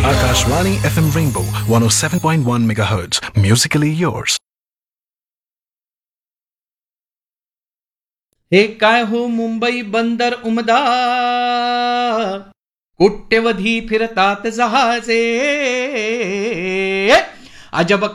Akashvani FM Rainbow 107.1 MHz. Musically yours. हे काय हो मुंबई बंदर उमदा, कोट्यवधी फिरतात जहाजे, अजब